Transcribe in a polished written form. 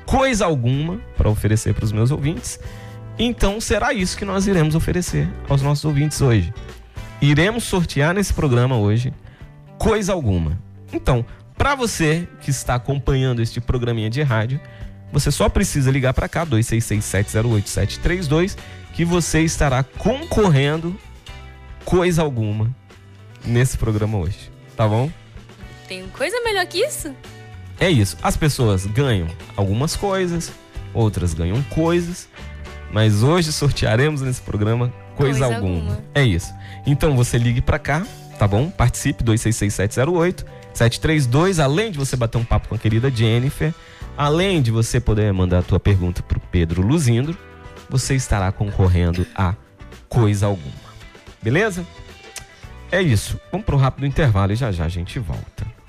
coisa alguma para oferecer para os meus ouvintes. Então será isso que nós iremos oferecer aos nossos ouvintes hoje. Iremos sortear nesse programa hoje coisa alguma. Então, para você que está acompanhando este programinha de rádio, você só precisa ligar para cá, 2667087732, que você estará concorrendo coisa alguma nesse programa hoje, tá bom? Tem coisa melhor que isso? É isso, as pessoas ganham algumas coisas, outras ganham coisas, mas hoje sortearemos nesse programa coisa alguma. É isso. Então você ligue para cá, tá bom? Participe, 2667087732, além de você bater um papo com a querida Jennifer, além de você poder mandar a tua pergunta pro Pedro Luzindro, você estará concorrendo a coisa alguma. Beleza? É isso. Vamos pro rápido intervalo e já já a gente volta.